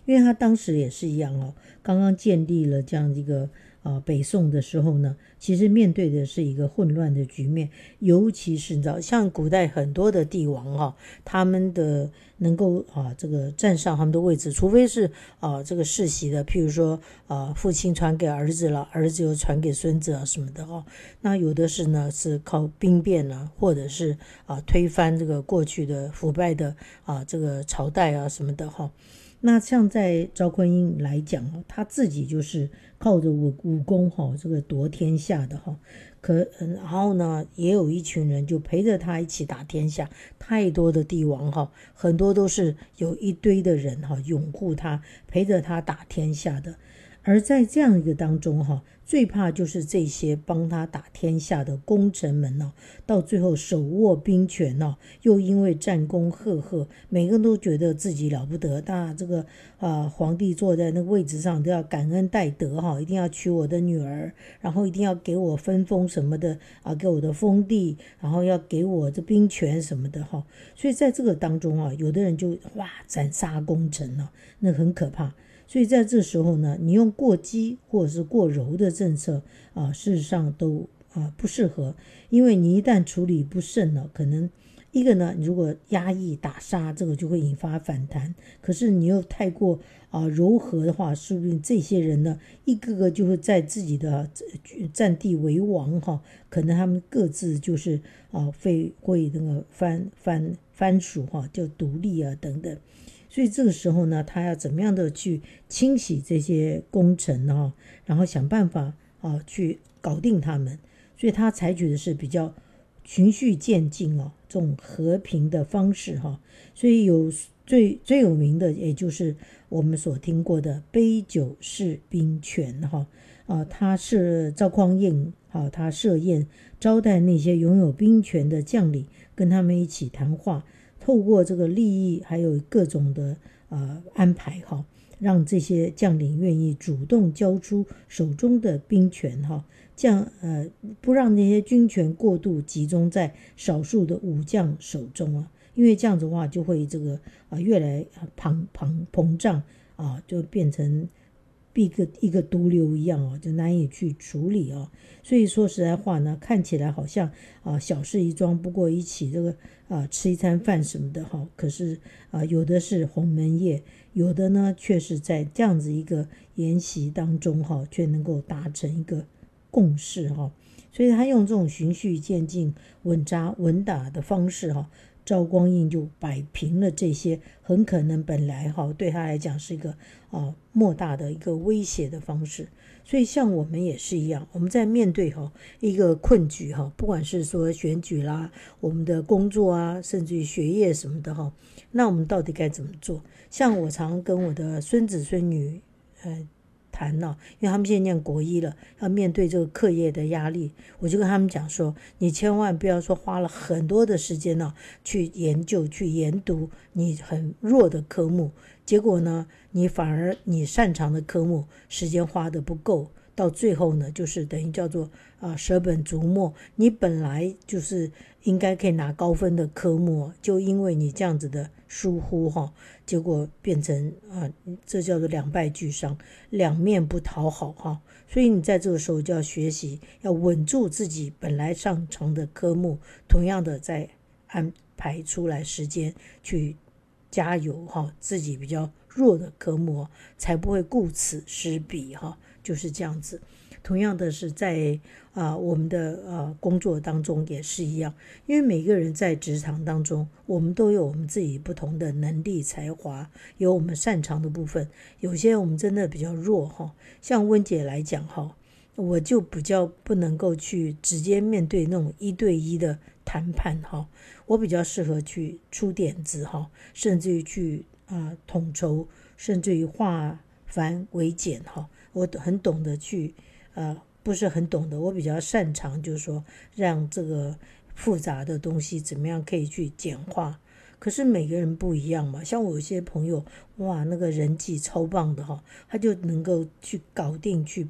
因为他当时也是一样刚刚建立了这样一个北宋的时候呢，其实面对的是一个混乱的局面，尤其是你知道，像古代很多的帝王他们的能够这个站上他们的位置，除非是这个世袭的，譬如说父亲传给儿子了，儿子又传给孙子什么的那有的是呢是靠兵变或者是推翻这个过去的腐败的这个朝代什么的那像在赵匡胤来讲他自己就是靠着武功这个夺天下的然后呢也有一群人就陪着他一起打天下，太多的帝王很多都是有一堆的人拥护他，陪着他打天下的。而在这样一个当中最怕就是这些帮他打天下的功臣们到最后手握兵权又因为战功赫赫，每个人都觉得自己了不得，那这个皇帝坐在那个位置上都要感恩戴德一定要娶我的女儿，然后一定要给我分封什么的给我的封地，然后要给我这兵权什么的所以在这个当中有的人就斩杀功臣那很可怕。所以在这时候呢，你用过激或者是过柔的政策事实上都不适合，因为你一旦处理不慎可能一个呢，你如果压抑打杀，这个就会引发反弹，可是你又太过柔和的话，说不定这些人呢一个个就会在自己的占地为王可能他们各自就是会那个藩属就独立等等。所以这个时候呢，他要怎么样的去清洗这些功臣然后想办法去搞定他们。所以他采取的是比较循序渐进这种和平的方式所以有最有名的也就是我们所听过的杯酒释兵权他是赵匡胤他设宴招待那些拥有兵权的将领，跟他们一起谈话，透过这个利益还有各种的安排让这些将领愿意主动交出手中的兵权这样不让那些军权过度集中在少数的武将手中因为这样子的话就会这个越来膨胀就变成一个毒瘤一样就难以去处理所以说实在话呢，看起来好像小事一桩，不过一起这个吃一餐饭什么的可是有的是鸿门宴，有的呢却是在这样子一个宴席当中却能够达成一个共识所以他用这种循序渐进稳扎稳打的方式赵匡胤就摆平了这些很可能本来对他来讲是一个莫大的一个威胁的方式。所以像我们也是一样，我们在面对一个困局不管是说选举啦，我们的工作甚至于学业什么的那我们到底该怎么做？像我常跟我的孙子孙女谈因为他们现在念国一了，要面对这个课业的压力，我就跟他们讲说，你千万不要说花了很多的时间去研究去研读你很弱的科目，结果呢你反而你擅长的科目时间花得不够，到最后呢就是等于叫做舍本逐末，你本来就是应该可以拿高分的科目，就因为你这样子的疏忽结果变成这叫做两败俱伤，两面不讨好所以你在这个时候就要学习，要稳住自己本来擅长的科目，同样的再安排出来时间去加油自己比较弱的科目才不会顾此失彼就是这样子。同样的是在我们的工作当中也是一样，因为每个人在职场当中，我们都有我们自己不同的能力才华，有我们擅长的部分，有些我们真的比较弱像温姐来讲我就比较不能够去直接面对那种一对一的谈判我比较适合去出点子甚至于去统筹，甚至于化繁为简我很懂得去不是很懂得，我比较擅长就是说让这个复杂的东西怎么样可以去简化。可是每个人不一样嘛，像我有些朋友那个人际超棒的他就能够去搞定去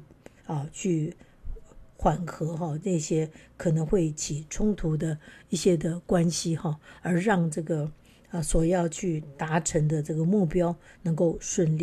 缓和这些可能会起冲突的一些的关系而让这个所要去达成的这个目标能够顺利。